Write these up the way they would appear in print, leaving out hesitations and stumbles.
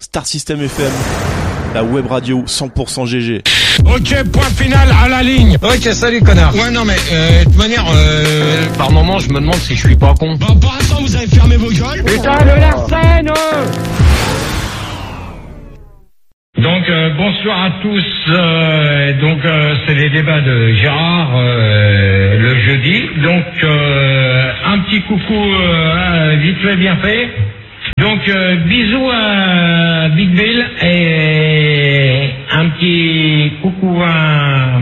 Star System FM, la web radio 100% GG. Ok, point final à la ligne. Ok, salut connard. Ouais, non mais de toute manière, par moment, je me demande si je suis pas con. Bon, pour l'instant, vous avez fermé vos gueules. Putain de Larsen. Donc bonsoir à tous. C'est les débats de Gérard le jeudi. Donc un petit coucou vite fait bien fait. Donc bisous à Big Bill et un petit coucou à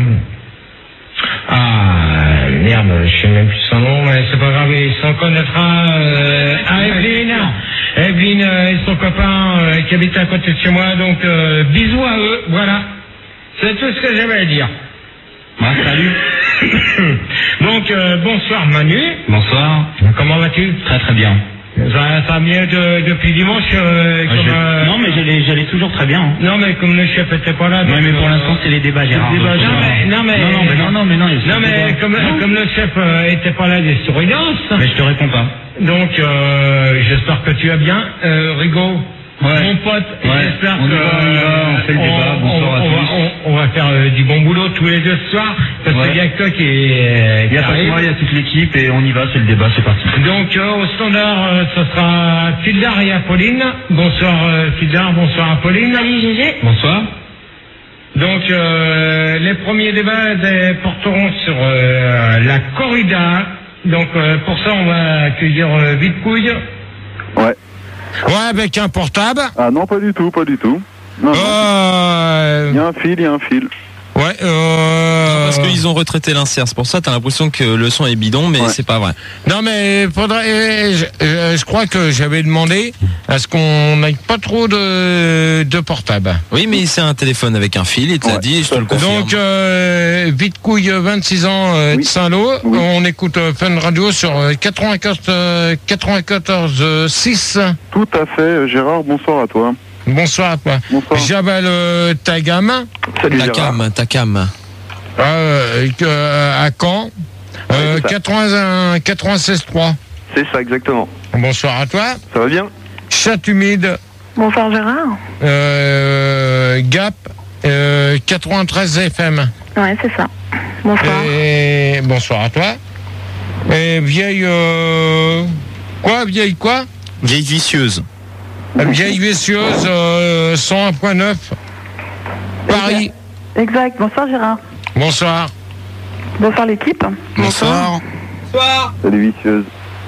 merde, je sais même plus son nom, mais c'est pas grave, il s'en connaîtra. À Evelyne et son copain qui habite à côté de chez moi, donc bisous à eux, voilà. C'est tout ce que j'avais à dire. Ouais, salut. Donc bonsoir Manu. Bonsoir. Comment vas-tu? Très très bien. Ça va mieux depuis dimanche Non mais j'allais toujours très bien. Hein. Non mais comme le chef était pas là. Ouais mais pour l'instant c'est les débats Gérard. Non mais comme le chef était pas là des surveillances. Mais je te réponds pas. Donc j'espère que tu vas bien, Rigaud. Ouais. Mon pote, ouais. j'espère on fait le débat. Bonsoir à tous. On va faire du bon boulot tous les deux ce soir, parce qu'il y a que toi qui est. Il y a pas que moi, il y a toute l'équipe et on y va, c'est le débat, c'est parti. Donc au standard, ce sera Fildar et Apolline. Bonsoir Fildar, bonsoir Apolline. Salut Gégé. Bonsoir. Donc les premiers débats porteront sur la corrida. Donc pour ça on va accueillir Vite Couille. Ouais. Ouais, avec un portable. Ah non, pas du tout. Non, il y a un fil. Ouais, Parce qu'ils ont retraité l'insert, c'est pour ça t'as l'impression que le son est bidon, mais c'est pas vrai. Non mais faudrait, je crois que j'avais demandé à ce qu'on n'ait pas trop de portable. Oui, mais c'est un téléphone avec un fil, il te l'a dit, je te le confirme. Donc Vite Couille, 26 ans de Saint-Lô, on écoute Fun Radio sur 94.6. Tout à fait, Gérard, bonsoir à toi. Bonsoir à toi. Bonsoir. J'appelle ta gamme. Salut Gérard. Ta cam. À Caen. 96.3. C'est ça, exactement. Bonsoir à toi. Ça va bien? Chat humide. Bonsoir Gérard. Gap. 93 FM. Ouais, c'est ça. Bonsoir. Et bonsoir à toi. Et vieille quoi? Vieille vicieuse. Vieille vicieuse 101.9 Paris. Exact. Bonsoir Gérard. Bonsoir. Bonsoir l'équipe. Bonsoir. Salut vicieuse.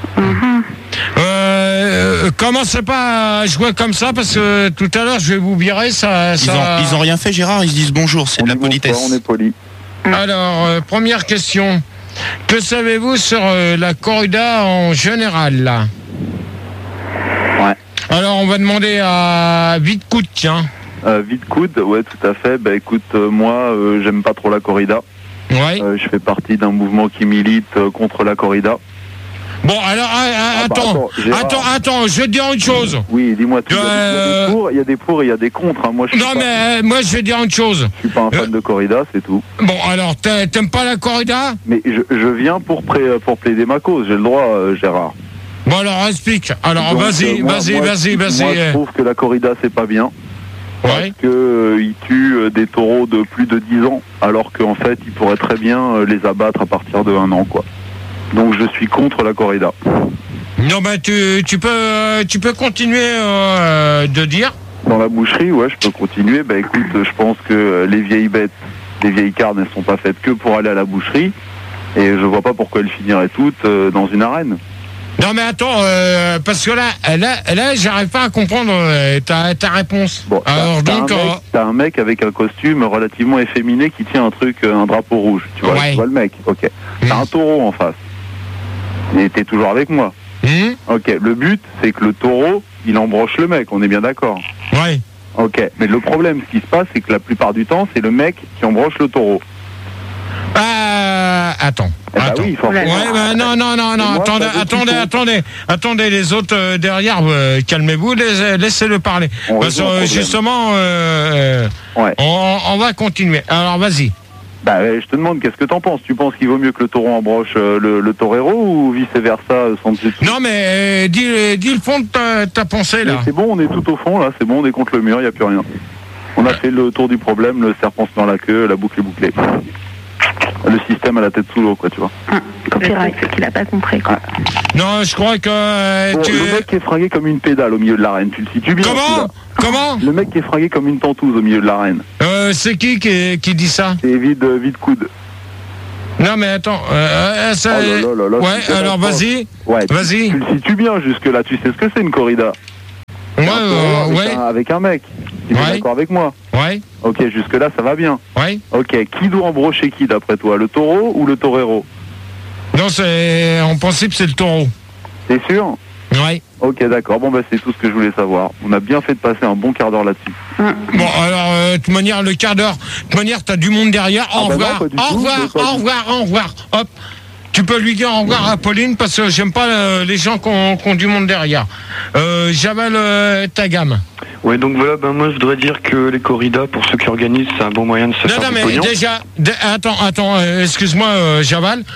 Commencez pas à jouer comme ça parce que tout à l'heure je vais vous virer ça. Ils ont rien fait Gérard, ils se disent bonjour, c'est de la politesse. On est poli. Alors première question. Que savez-vous sur la corrida en général là? Ouais. Alors on va demander à Vite Coude, tiens. Vite coude, ouais, tout à fait. Bah écoute, moi, j'aime pas trop la corrida. Ouais. Je fais partie d'un mouvement qui milite contre la corrida. Bon, alors, attends, je vais te dire une chose. Oui, dis-moi tout. Il y a des pour et il y a des contre. Hein. Moi, moi, je vais dire une chose. Je suis pas un fan de corrida, c'est tout. Bon, alors, t'aimes pas la corrida? Mais je viens pour plaider ma cause, j'ai le droit, Gérard. Bon, alors, explique. Alors, donc, vas-y. Moi, je trouve que la corrida, c'est pas bien. Parce que ils tuent des taureaux de plus de 10 ans, alors qu'en fait, ils pourraient très bien les abattre à partir de 1 an, quoi. Donc, je suis contre la corrida. Non, bah, tu peux continuer de dire. Dans la boucherie, ouais, je peux continuer. Bah, écoute, je pense que les vieilles bêtes, les vieilles carnes, elles sont pas faites que pour aller à la boucherie. Et je vois pas pourquoi elles finiraient toutes dans une arène. Non mais attends, parce que là, j'arrive pas à comprendre ta réponse. Bon, alors t'as un mec avec un costume relativement efféminé qui tient un drapeau rouge. Tu vois le mec, ok. T'as un taureau en face. Et t'es toujours avec moi. Ok, le but, c'est que le taureau, il embroche le mec, on est bien d'accord. Ouais. Ok, mais le problème, ce qui se passe, c'est que la plupart du temps, c'est le mec qui embroche le taureau. Attends. Oui, forcément. Ouais, bah, non. Attendez, les autres derrière, calmez-vous, laissez-le parler. Parce que justement, on va continuer. Alors, vas-y. Bah, je te demande, qu'est-ce que t'en penses? Tu penses qu'il vaut mieux que le taureau embroche le torero ou vice-versa sans dessus? Non, mais dis le fond de ta pensée, là. C'est bon, on est tout au fond, là, c'est bon, on est contre le mur, il n'y a plus rien. On a fait le tour du problème, le serpent se met dans la queue, la boucle est bouclée. Le système à la tête sous l'eau, quoi, tu vois. Copyright, c'est qu'il a pas compris, quoi. Non, je crois que... Bon, le mec qui est fringué comme une pédale au milieu de l'arène, tu le situes bien? Comment? Le mec qui est fringué comme une tentouse au milieu de l'arène. C'est qui dit ça? C'est vide coude. Non, mais attends, ça... Ouais, alors vas-y. Ouais, vas-y. Tu le situes bien jusque-là, tu sais ce que c'est une corrida? Ouais. Avec un mec. Tu es d'accord avec moi? Ouais. Ok, jusque-là, ça va bien. Ouais. Ok, qui doit embrocher qui d'après toi? Le taureau ou le torero? Non, en principe, c'est le taureau. T'es sûr? Ouais. Ok, d'accord. Bon, bah, c'est tout ce que je voulais savoir. On a bien fait de passer un bon quart d'heure là-dessus. Bon, alors, de toute manière, le quart d'heure, de toute manière, t'as du monde derrière. Au revoir. Au revoir. Hop. Tu peux lui dire au revoir à Pauline parce que j'aime pas les gens qui ont du monde derrière. Javal, ta gamme. Ouais, donc voilà, moi je voudrais dire que les corridas, pour ceux qui organisent, c'est un bon moyen de se faire du pognon. Non, mais déjà, attends, excuse-moi, Javal.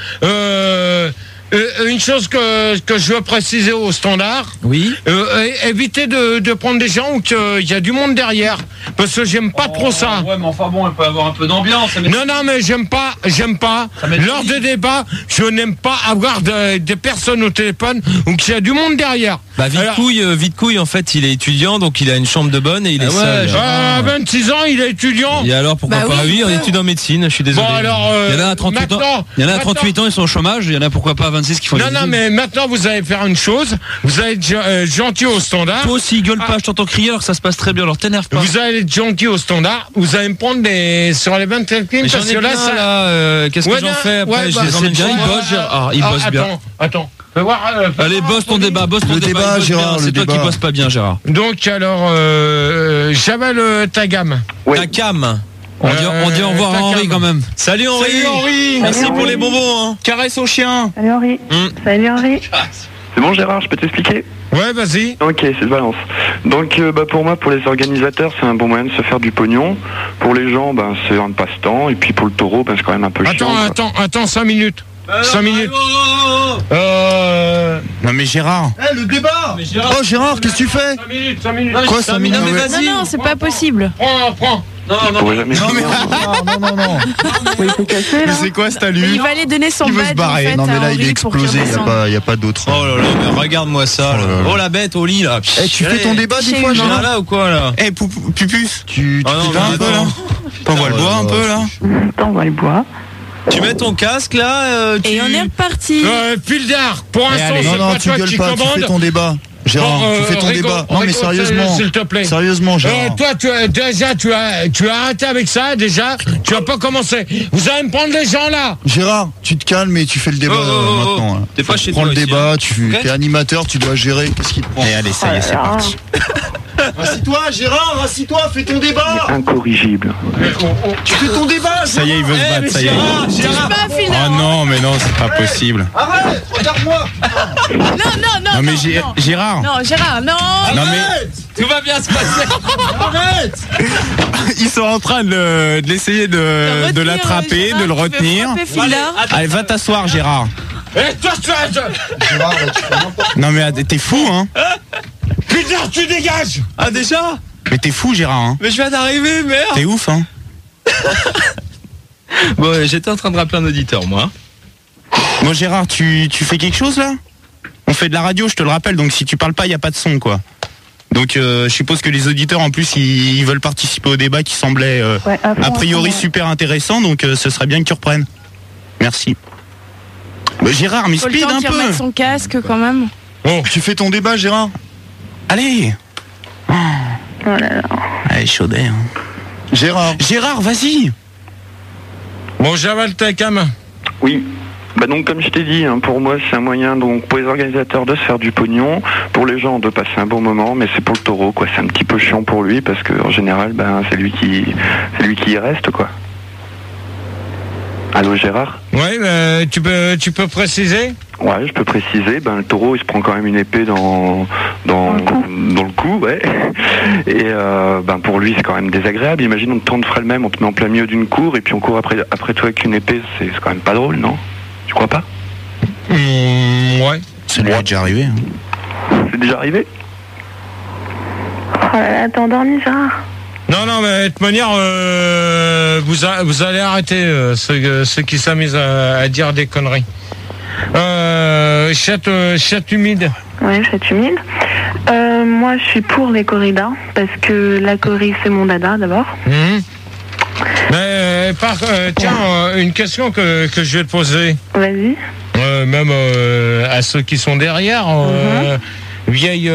Une chose que je veux préciser au standard. Oui. Évitez de prendre des gens où il y a du monde derrière. Parce que j'aime pas trop ça. Ouais, mais enfin bon, il peut y avoir un peu d'ambiance. Non, mais j'aime pas. Lors de débat, je n'aime pas avoir des personnes au téléphone où il y a du monde derrière. Bah, vite couille, en fait, il est étudiant, donc il a une chambre de bonne et il est seul. À 26 ans, il est étudiant. Et alors, pourquoi pas? Oui, en études en médecine, je suis désolé. Bon, alors, il y en a à 38 ans. Il y en a à 38 ans, ils sont au chômage. Il y en a pourquoi pas à 26 qui font des études. Non, mais maintenant, vous allez faire une chose. Vous allez être gentil au standard. Toi aussi, gueule pas, je t'entends crier alors que ça se passe très bien. Alors t'énerve pas. Vous allez être gentil au standard. Vous allez me prendre sur les 25 films. Parce que là, qu'est-ce que j'en fais après? Je les emmène bien. Il bosse bien. Attends. Allez, bosse ton débat. Le débat, Gérard. C'est toi qui bosse pas bien, Gérard. Donc, alors, Javal, ta gamme. Ta cam. On dit au revoir à Henri quand même. Salut Henri. Merci pour les bonbons. Caresse au chien. Salut Henri. Salut Henri. C'est bon Gérard, je peux t'expliquer? Ouais, vas-y. Ok, c'est de balance. Donc pour moi, pour les organisateurs, c'est un bon moyen de se faire du pognon. Pour les gens, c'est un passe-temps. Et puis pour le taureau, c'est quand même un peu chiant. Attends, 5 minutes. 5 minutes. Non mais Gérard. Le débat. Oh Gérard, qu'est-ce que tu fais? 5 minutes. Quoi 5 minutes? Non, c'est pas possible. Prends. Non. Oui, il s'est cassé, là. Mais c'est quoi cet alu? Il va aller donner son badge, en fait, non mais là à il est Henri pour explosé, qu'il il y a pas d'autre. Oh là là, mais regarde-moi ça. Oh la bête au lit là. Tu fais ton débat des fois, Gérard là ou quoi là? Pupus, tu fais un peu là? T'envoies le bois un peu là? T'envoies le bois. Tu mets ton casque là Et on est reparti. Fildar, pour l'instant, c'est non, pas tu toi gueules qui pas, tu fais commande. ton débat. Gérard, tu fais ton débat. Non mais sérieusement. S'il te plaît. Sérieusement, Gérard. Toi, tu as arrêté avec ça déjà. Tu vas pas commencer. Vous allez me prendre les gens là. Gérard, tu te calmes et tu fais le débat maintenant. T'es pas chez toi. Tu prends le débat, tu es animateur, tu dois gérer. Qu'est-ce qui te prend? Et allez, ça y est, c'est parti. Assis-toi, Gérard, assis-toi, fais ton débat. Incorrigible. Tu fais ton débat. Ça y est, il veut se battre, ça y est. Gérard. Oh non, mais non, c'est pas possible. Arrête, regarde-moi. Non, mais Gérard. Non, Gérard, non. Non mais tout va bien se passer. Arrête. ils sont en train de l'essayer de l'attraper, de le retenir. Allez, va t'asseoir, Gérard. Et toi, Non mais t'es fou, hein? Putain, tu dégages. Ah déjà? Mais t'es fou, Gérard, hein? Mais je viens d'arriver, merde. T'es ouf, hein? Bon, j'étais en train de rappeler un auditeur, moi. Bon, Gérard, tu fais quelque chose là? On fait de la radio, je te le rappelle, donc si tu parles pas, il y a pas de son, quoi. Donc je suppose que les auditeurs en plus ils veulent participer au débat qui semblait a priori super intéressant, donc ce serait bien que tu reprennes. Merci. Gérard, mais speed un peu. Remettre son casque quand même. Oh, tu fais ton débat, Gérard. Allez. Oh là là. Allez, chaudé. Hein. Gérard, vas-y. Bon, Javal, ta cam. Oui. Donc comme je t'ai dit, pour moi c'est un moyen donc pour les organisateurs de se faire du pognon, pour les gens de passer un bon moment, mais c'est pour le taureau quoi, c'est un petit peu chiant pour lui parce que en général c'est lui qui y reste quoi. Allô Gérard? Ouais, tu peux préciser? Ouais, je peux préciser. Le taureau, il se prend quand même une épée dans le cou, ouais. Et pour lui, c'est quand même désagréable. Imagine, on te ferait le même, on te met en plein milieu d'une cour et puis on court après toi avec une épée. C'est quand même pas drôle, non? Tu crois pas? Ouais. Ça lui est déjà arrivé. C'est déjà arrivé? Oh là là, t'es endormi, Gérard? Non, mais de toute manière, vous allez arrêter ceux qui s'amusent à dire des conneries. Chat humide. Oui, chat humide. Moi, je suis pour les corridas, parce que la corrida, c'est mon dada, d'abord. Mais, tiens, une question que je vais te poser. Vas-y. Même à ceux qui sont derrière, vieille...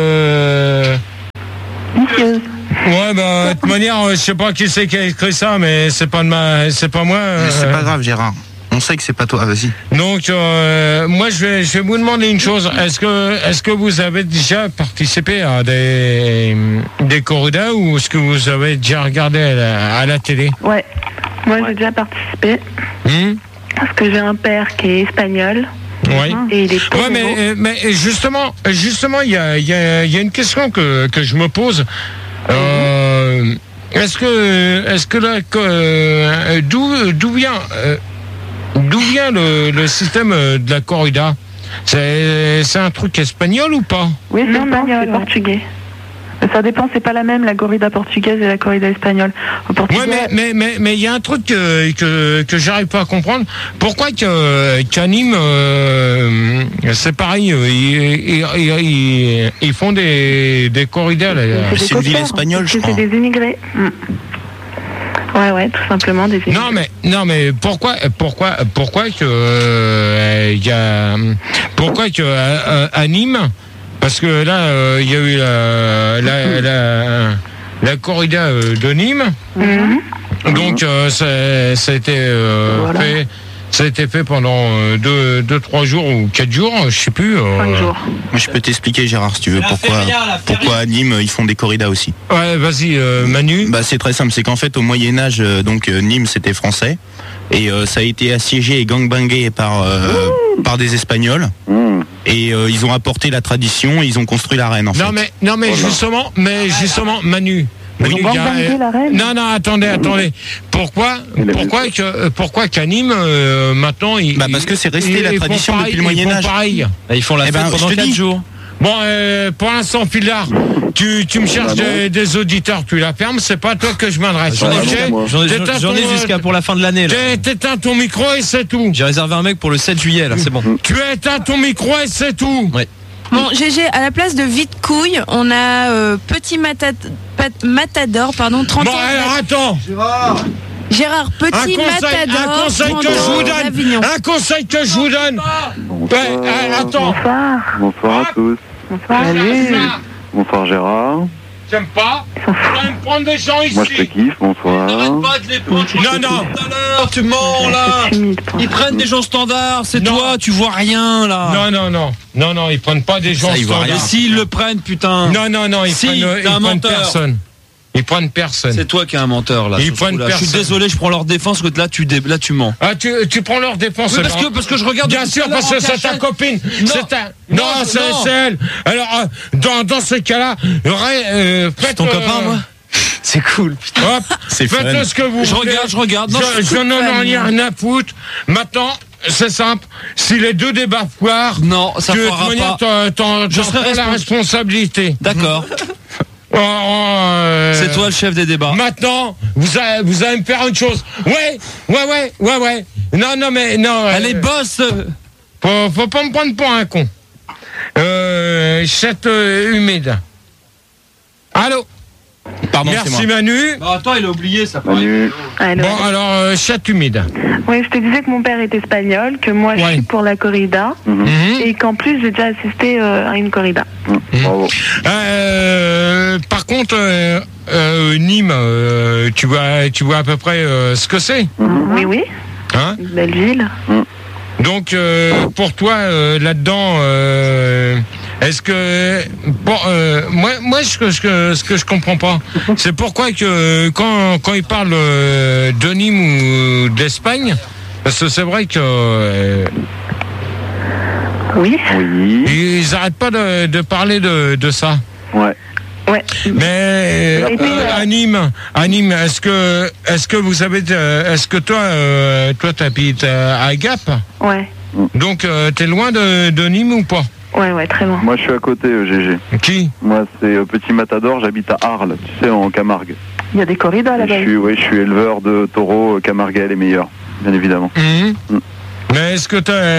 Ouais, de toute manière, je sais pas qui c'est qui a écrit ça, mais c'est pas moi. C'est pas grave, Gérard. On sait que c'est pas toi, vas-y. Donc, moi, je vais vous demander une chose. Est-ce que vous avez déjà participé à des corridas ou est-ce que vous avez déjà regardé à la télé? Ouais. Moi, j'ai déjà participé. Parce que j'ai un père qui est espagnol. Oui. Et il est mais justement, il y a une question que je me pose. Est-ce que là, d'où vient le système de la corrida? C'est un truc espagnol ou pas? Oui, c'est espagnol, portugais. Ça dépend, c'est pas la même, la corrida portugaise et la corrida espagnole. Au Portugal... Ouais, mais il y a un truc que j'arrive pas à comprendre. Pourquoi qu'à Nîmes, c'est pareil, ils font des corridas là. C'est une ville espagnole, je crois. C'est des immigrés. Ouais, tout simplement des immigrés. Non, mais pourquoi que à Nîmes? Parce que là, il y a eu la corrida de Nîmes. Donc, ça a été fait. Ça a été fait pendant 2-3 jours ou 4 jours, je sais plus. 5 jours. Moi, je peux t'expliquer, Gérard, si tu veux, pourquoi à Nîmes ils font des corridas aussi. Ouais, vas-y, Manu. C'est très simple, c'est qu'en fait, au Moyen-Âge, Nîmes c'était français et ça a été assiégé et gangbangé par des Espagnols. Et ils ont apporté la tradition, ils ont construit l'arène en fait. Non mais justement, Manu. Non, attendez. Pourquoi qu'à Nîmes maintenant parce que c'est resté la tradition depuis le Moyen-Âge. Ils font la fête pendant 4 jours. Bon, pour l'instant, Pilard, tu me cherches des auditeurs, tu la fermes, c'est pas à toi que je m'adresse. J'en ai jusqu'à pour la fin de l'année. T'éteins ton micro et c'est tout. J'ai réservé un mec pour le 7 juillet, là, c'est bon. Tu éteins ton micro et c'est tout. Ouais. Bon, GG, à la place de vite couille, on a petit matador, 30 ans. Bon, alors attends. Gérard, petit matador. Un conseil que je vous donne. Attends. Bonsoir à tous. Salut. Bonsoir Gérard. J'aime pas. Tu vas me prendre des gens ici. Moi je te kiffe, bonsoir. Pas de les prendre. Non. Tu mens là. Ils prennent des gens standards, c'est toi, tu vois rien là. Non, ils prennent pas des gens standards. Et s'ils le prennent, putain. Non, ils prennent personne. Ils prennent personne. C'est toi qui es un menteur là. Ils prennent personne. Je suis désolé, je prends leur défense parce que là tu mens. Ah tu prends leur défense. Oui, parce que je regarde. Bien sûr, parce que c'est ta copine. Non, c'est elle. Alors dans ce cas-là, faites ton copain moi. C'est cool. Hop, faites ce que vous voulez. Je regarde. Je n'en ai rien à foutre. Maintenant, c'est simple. Si les deux débats foirent, non, ça fera pas. Je serai la responsabilité. D'accord. C'est toi le chef des débats. Maintenant, vous allez me faire une chose. Ouais. Non, mais non. Allez, boss. Faut pas me prendre pour un con. Chat humide. Allô. Pardon, merci Manu. Attends, il a oublié ça. Manu. Bon, alors, chat humide. Oui, je te disais que mon père est espagnol, que moi je suis pour la corrida, et qu'en plus j'ai déjà assisté à une corrida. Bravo. Par contre, Nîmes, tu vois à peu près ce que c'est. Oui. Hein? Une belle ville. Donc, pour toi, là-dedans, est-ce que moi, ce que je comprends pas, c'est pourquoi que quand ils parlent de Nîmes ou d'Espagne, Parce que c'est vrai que... Oui. Ils n'arrêtent pas de parler de ça. Ouais. Mais Anime, est-ce que vous savez, est-ce que toi t'habites à Gap? Ouais. Donc t'es loin de Nîmes ou pas? Ouais, très loin. Moi je suis à côté, GG. Qui? Moi c'est Petit Matador, j'habite à Arles, tu sais, en Camargue. Il y a des corridas là-bas. Je suis éleveur de taureaux, Camarguais les meilleurs, bien évidemment. Mais est-ce que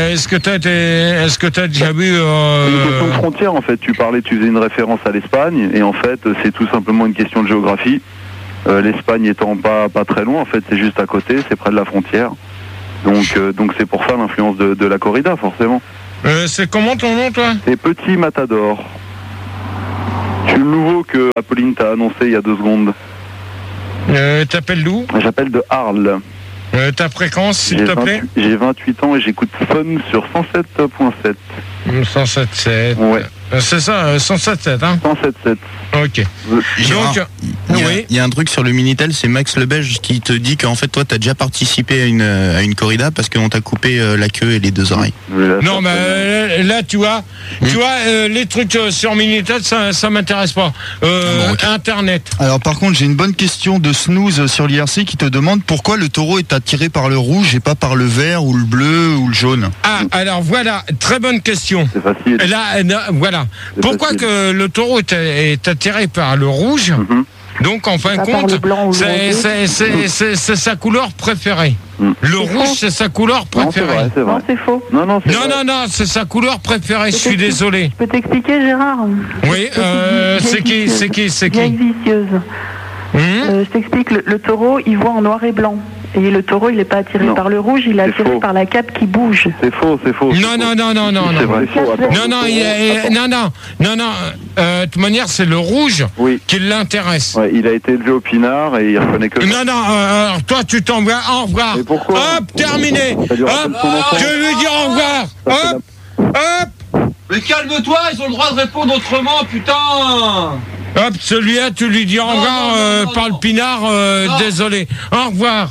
t'as déjà vu C'est une question de frontière en fait. Tu faisais une référence à l'Espagne et en fait c'est tout simplement une question de géographie. L'Espagne étant pas très loin, en fait c'est juste à côté, c'est près de la frontière. Donc c'est pour ça l'influence de la corrida forcément. C'est comment ton nom toi? C'est Petit Matador. Je suis le nouveau que Apolline t'a annoncé il y a 2 secondes. T'appelles d'où? J'appelle de Arles. Ta fréquence, s'il te plaît? J'ai 28 ans et j'écoute Fun sur 107.7. 107.7. Ouais. C'est ça, 107.7, hein? 107.7. Ok. Donc, il y a un truc sur le Minitel, c'est Max Le Belge qui te dit qu'en fait, toi, t'as déjà participé à une corrida parce qu'on t'a coupé la queue et les 2 oreilles. Non, mais là, tu vois, les trucs sur Minitel, ça m'intéresse pas. Internet. Alors, par contre, j'ai une bonne question de Snooze sur l'IRC qui te demande pourquoi le taureau est attiré par le rouge et pas par le vert ou le bleu ou le jaune. Ah, alors voilà, très bonne question. C'est facile. Là, voilà. Pourquoi que le taureau est attiré par le rouge? Donc en fin de compte, c'est sa couleur préférée. Le rouge, c'est sa couleur préférée. Non, c'est faux. Non, c'est sa couleur préférée. Je suis désolé. Je peux t'expliquer, Gérard? Oui, c'est qui? Vieille vicieuse. Je t'explique, le taureau, il voit en noir et blanc. Et le taureau, il n'est pas attiré par le rouge, il est attiré par la cape qui bouge. C'est faux. Non. C'est vrai, faux. Non. De toute manière, c'est le rouge qui l'intéresse. Ouais, il a été élevé au pinard et il reconnaît que... Non, alors toi, tu t'en vas, au revoir. Mais pourquoi? Hop, terminé. Hop, je lui dis au revoir. Hop. Mais calme-toi, ils ont le droit de répondre autrement, putain. Hop, celui-là, tu lui dis au revoir par le pinard, désolé. Au revoir.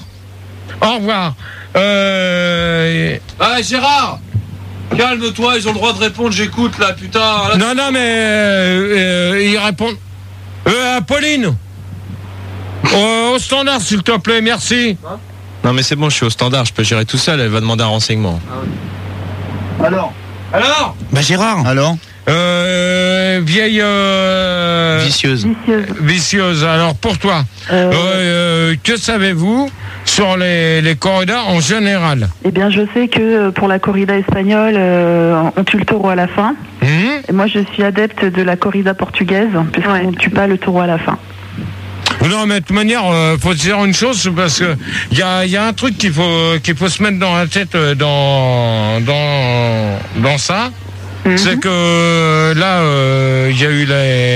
Gérard, calme-toi, ils ont le droit de répondre, j'écoute là, putain. Là, non, mais ils répondent. Pauline, au standard, s'il te plaît, merci. Non, mais c'est bon, je suis au standard, je peux gérer tout seul, elle va demander un renseignement. Alors Bah Gérard. Alors vieille vicieuse. Alors pour toi, que savez-vous sur les corridas en général? Eh bien, je sais que pour la corrida espagnole, on tue le taureau à la fin. Et moi, je suis adepte de la corrida portugaise, puisqu'on ne tue pas le taureau à la fin. Non, mais de toute manière, faut se dire une chose, parce que il y a un truc qu'il faut se mettre dans la tête dans ça. C'est que là, il y a eu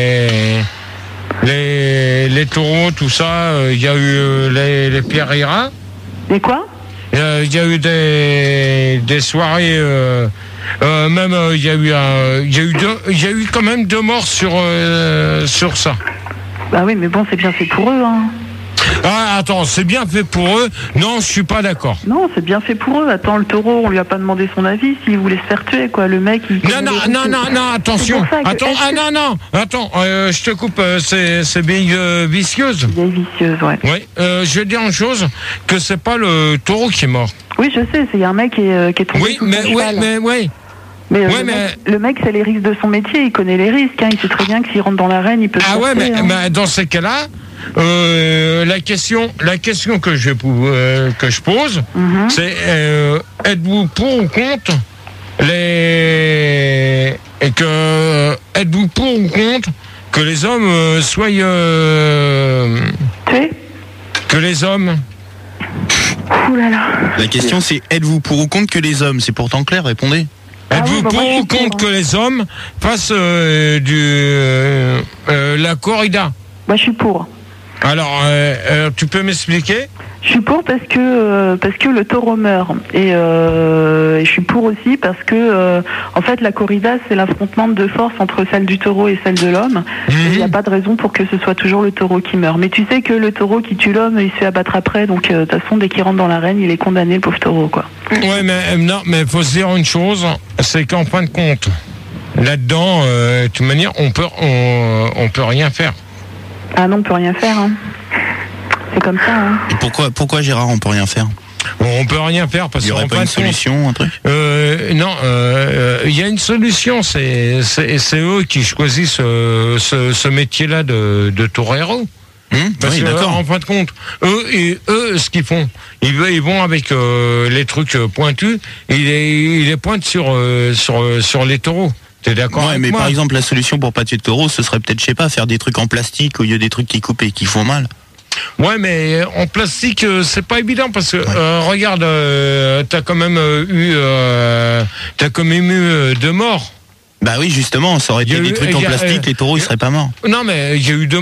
les taureaux, tout ça. Il y a eu les pierreries. Et quoi? Il y a eu des soirées. Même il y a eu quand même 2 morts sur ça. Bah oui, mais bon, c'est bien fait pour eux, hein. Ah, attends, c'est bien fait pour eux? Non, je suis pas d'accord. Non, c'est bien fait pour eux. Attends, le taureau, on lui a pas demandé son avis s'il voulait se faire tuer, quoi. Le mec, il... Non, attention. Attends, je te coupe, c'est vieille vicieuse. Vieille vicieuse, ouais. Oui, je vais dire une chose, que c'est pas le taureau qui est mort. Oui, je sais, c'est un mec qui est tombé sous son cheval. Mais le mec, c'est les risques de son métier, il connaît les risques, hein. Il sait très bien que s'il rentre dans l'arène, il peut... Ah ouais, mais dans ces cas-là, la question que je pose, c'est êtes-vous pour ou contre êtes-vous pour ou contre que les hommes soient tués? Que les hommes... Ouh là là. La question c'est êtes-vous pour ou contre que les hommes? C'est pourtant clair, répondez. Êtes-vous pour ou contre que les hommes fassent la corrida? Moi, je suis pour. Alors, tu peux m'expliquer? Je suis pour parce que le taureau meurt et je suis pour aussi parce que en fait la corrida c'est l'affrontement de force entre celle du taureau et celle de l'homme. Il n'y a pas de raison pour que ce soit toujours le taureau qui meurt. Mais tu sais que le taureau qui tue l'homme il se fait abattre après, donc de toute façon dès qu'il rentre dans l'arène il est condamné, le pauvre taureau quoi. Ouais mais faut se dire une chose, c'est qu'en fin de compte là-dedans de toute manière on peut rien faire. Ah non, on peut rien faire hein. C'est comme ça. Hein. Et pourquoi Gérard, on peut rien faire? On peut rien faire parce qu'il n'y aurait pas une solution, un truc. Non, il y a une solution. C'est eux qui choisissent ce métier-là de torero. Parce oui, que en fin de compte, eux, ce qu'ils font, ils vont avec les trucs pointus. Ils les pointent sur les taureaux. T'es d'accord avec mais moi? Par exemple, la solution pour pas tuer de taureau, ce serait peut-être, je sais pas, faire des trucs en plastique au lieu des trucs qui coupent et qui font mal. Ouais, mais en plastique, c'est pas évident parce que regarde, t'as quand même eu 2 morts. Bah oui, justement, ça aurait été des trucs en plastique, les taureaux ils seraient pas morts. Non, mais il y a eu 2